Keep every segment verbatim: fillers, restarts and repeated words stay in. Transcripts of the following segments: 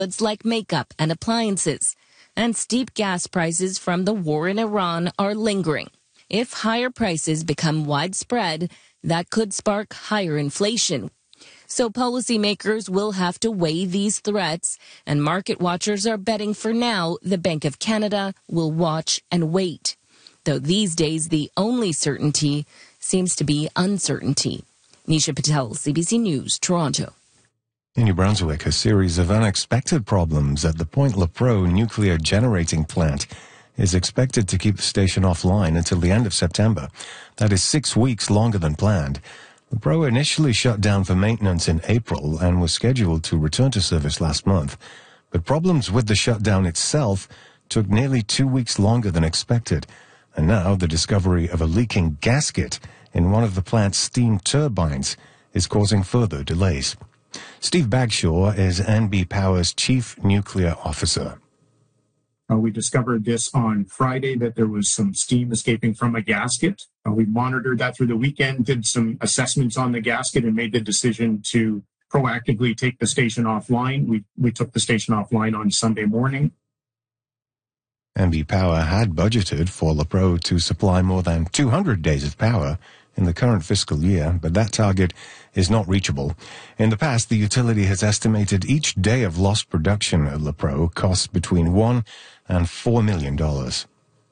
goods like makeup and appliances, and steep gas prices from the war in Iran are lingering. If higher prices become widespread, that could spark higher inflation. So policymakers will have to weigh these threats, and market watchers are betting for now the Bank of Canada will watch and wait. Though these days the only certainty seems to be uncertainty. Nisha Patel, C B C News, Toronto. In New Brunswick, a series of unexpected problems at the Point Lepreau nuclear generating plant is expected to keep the station offline until the end of September. That is six weeks longer than planned. Lepreau initially shut down for maintenance in April and was scheduled to return to service last month. But problems with the shutdown itself took nearly two weeks longer than expected. And now the discovery of a leaking gasket in one of the plant's steam turbines is causing further delays. Steve Bagshaw is N B Power's chief nuclear officer. Uh, we discovered this on Friday, that there was some steam escaping from a gasket. Uh, we monitored that through the weekend, did some assessments on the gasket, and made the decision to proactively take the station offline. We, we took the station offline on Sunday morning. N B Power had budgeted for Lepreau to supply more than two hundred days of power in the current fiscal year, but that target is not reachable. In the past, the utility has estimated each day of lost production at Lepreau costs between one and four million dollars.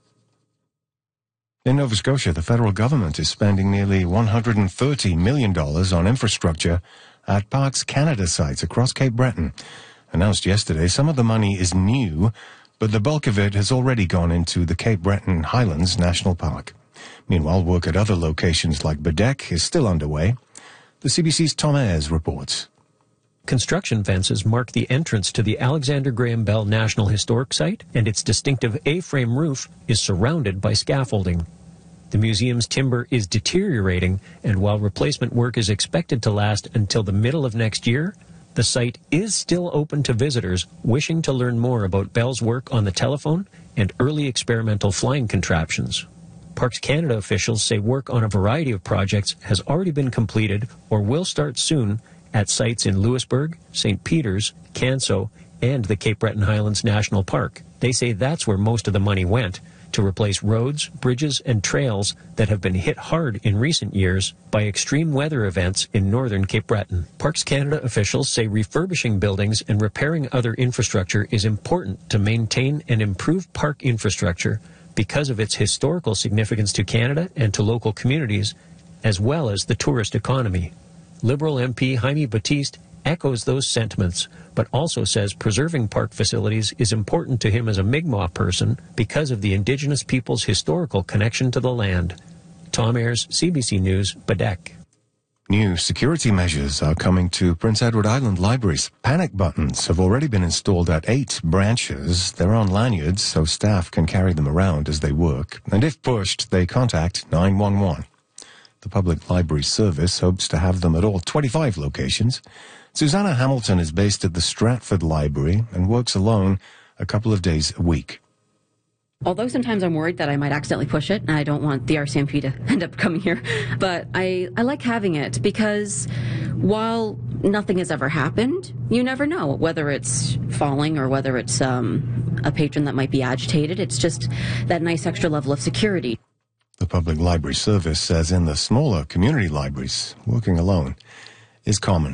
In Nova Scotia, the federal government is spending nearly one hundred thirty million dollars on infrastructure at Parks Canada sites across Cape Breton. Announced yesterday, some of the money is new, but the bulk of it has already gone into the Cape Breton Highlands National Park. Meanwhile, work at other locations like Bedeque is still underway. The C B C's Tom Ayres reports. Construction fences mark the entrance to the Alexander Graham Bell National Historic Site, and its distinctive A-frame roof is surrounded by scaffolding. The museum's timber is deteriorating, and while replacement work is expected to last until the middle of next year, the site is still open to visitors wishing to learn more about Bell's work on the telephone and early experimental flying contraptions. Parks Canada officials say work on a variety of projects has already been completed or will start soon at sites in Louisbourg, Saint Peters, Canso, and the Cape Breton Highlands National Park. They say that's where most of the money went, to replace roads, bridges, and trails that have been hit hard in recent years by extreme weather events in northern Cape Breton. Parks Canada officials say refurbishing buildings and repairing other infrastructure is important to maintain and improve park infrastructure because of its historical significance to Canada and to local communities, as well as the tourist economy. Liberal M P Jaime Batiste echoes those sentiments, but also says preserving park facilities is important to him as a Mi'kmaq person because of the Indigenous people's historical connection to the land. Tom Ayres, C B C News, Bedeque. New security measures are coming to Prince Edward Island libraries. Panic buttons have already been installed at eight branches. They're on lanyards so staff can carry them around as they work. And if pushed, they contact nine one one. The Public Library Service hopes to have them at all twenty-five locations. Susanna Hamilton is based at the Stratford Library and works alone a couple of days a week. Although sometimes I'm worried that I might accidentally push it, and I don't want the R C M P to end up coming here, but I, I like having it because while nothing has ever happened, you never know whether it's falling or whether it's um, a patron that might be agitated. It's just that nice extra level of security. The Public Library Service says in the smaller community libraries, working alone is common.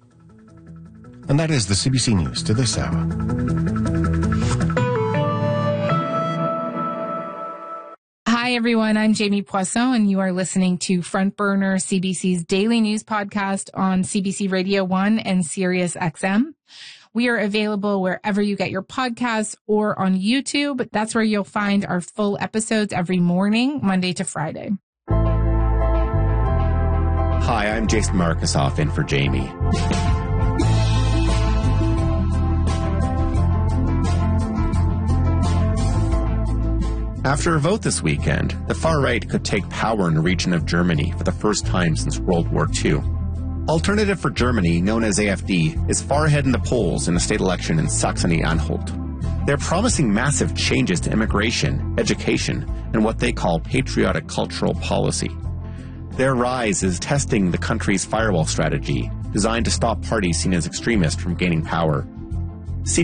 And that is the C B C News to this hour. Hi, everyone. I'm Jamie Poisson, and you are listening to Front Burner, C B C's daily news podcast on C B C Radio one and Sirius X M. We are available wherever you get your podcasts or on YouTube. That's where you'll find our full episodes every morning, Monday to Friday. Hi, I'm Jason Markusoff in for Jamie. After a vote this weekend, the far right could take power in a region of Germany for the first time since World War Two. Alternative for Germany, known as A F D, is far ahead in the polls in the state election in Saxony-Anhalt. They're promising massive changes to immigration, education, and what they call patriotic cultural policy. Their rise is testing the country's firewall strategy, designed to stop parties seen as extremist from gaining power,